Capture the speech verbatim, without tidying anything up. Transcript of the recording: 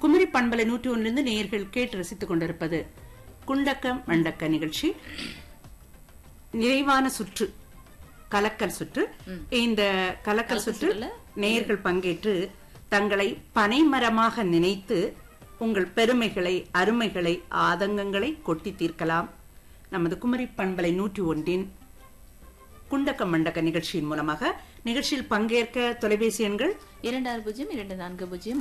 குமரி பண்பலை நூற்றி ஒன்றிலிருந்து நேயர்கள் கேட்டு ரசித்துக் கொண்டிருப்பது குண்டக்க மண்டக்க நிகழ்ச்சி. நிறைவான சுற்று கலக்கல் சுற்று. இந்த கலக்கல் சுற்று நேயர்கள் பங்கேற்று தங்களை பனைமரமாக நினைத்து உங்கள் பெருமைகளை, அருமைகளை, ஆதங்கங்களை கொட்டி தீர்க்கலாம். நமது குமரி பண்பலை நூற்றி ஒன்றின் குண்டக்க மண்டக்க நிகழ்ச்சியின் மூலமாக நிகழ்ச்சியில் பங்கேற்க தொலைபேசி எண்கள் இரண்டு ஆறு பூஜ்ஜியம் இரண்டு நான்கு பூஜ்ஜியம்